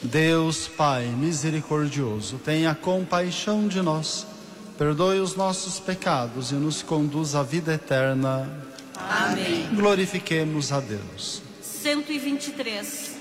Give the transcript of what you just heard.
Deus Pai misericordioso, tenha compaixão de nós, perdoe os nossos pecados e nos conduz à vida eterna. Amém. Glorifiquemos a Deus. 123.